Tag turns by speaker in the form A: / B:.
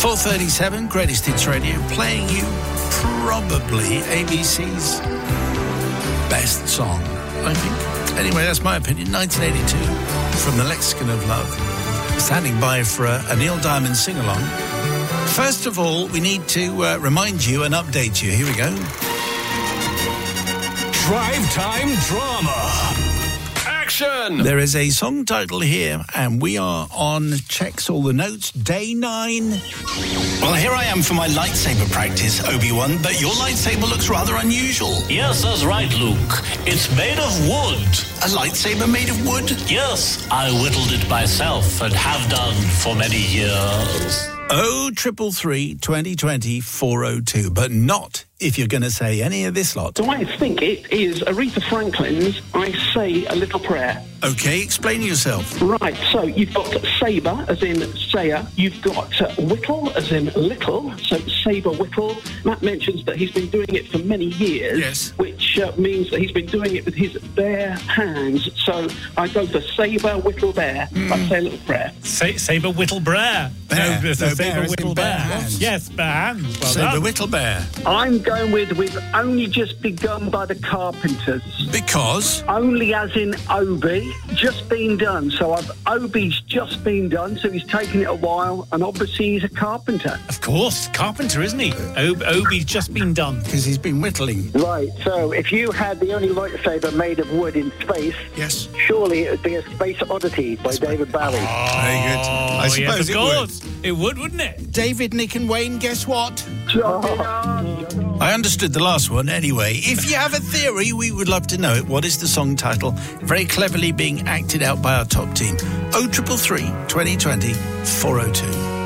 A: 4:37, Greatest Hits Radio, playing you probably ABC's best song, I think. Anyway, that's my opinion. 1982, from the Lexicon of Love. Standing by for a Neil Diamond sing-along. First of all, we need to remind you and update you. Here we go.
B: Drive Time Drama. Action!
A: There is a song title here, and we are on Checks All the Notes, day 9. Well, here I am for my lightsaber practice, Obi-Wan, but your lightsaber looks rather unusual.
C: Yes, that's right, Luke. It's made of wood.
A: A lightsaber made of wood?
C: Yes, I whittled it myself and have done for many years.
A: 0333 2020 402, but not if you're going to say any of this lot.
D: So I think it is Aretha Franklin's I Say a Little Prayer.
A: Okay, explain yourself.
D: Right, so you've got sabre, as in sayer. You've got whittle, as in little, so sabre whittle. That mentions that he's been doing it for many years,
A: yes,
D: which means that he's been doing it with his bare hands. So I go for sabre, whittle, bear. I say a little prayer.
E: Sabre, whittle, bear.
A: Bear.
E: No, sabre, whittle,
A: bare
E: bear.
A: hands.
E: Yes, bare hands. Well
A: Sabre,
E: done.
A: whittle, bear.
F: I'm going with We've Only Just Begun by the Carpenters.
A: Because?
F: Only as in Obi, just been done. So Obi's just been done, so he's taken it a while, and obviously he's a carpenter.
E: Of course, carpenter, isn't he? Obi's just been done.
A: Because he's been whittling.
F: Right, so if you had the only lightsaber made of wood in space,
A: yes,
F: surely it would be a Space Oddity by David Bowie.
A: Very good. I suppose
E: yes, of
A: it
E: course.
A: would.
E: It would, wouldn't it?
A: David, Nick and Wayne, guess what? I understood the last one anyway. If you have a theory, we would love to know it. What is the song title? Very cleverly being acted out by our top team. 0333 2020 402.